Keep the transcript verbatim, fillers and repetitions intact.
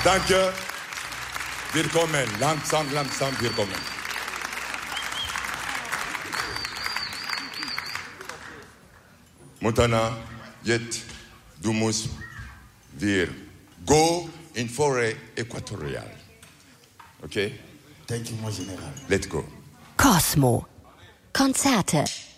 Danke. Willkommen. Langsam, langsam, willkommen. Montana, jetzt, du musst wir go in Forêt Äquatoriale. Okay? Thank you, mon Général. Let's go. Cosmo. Konzerte.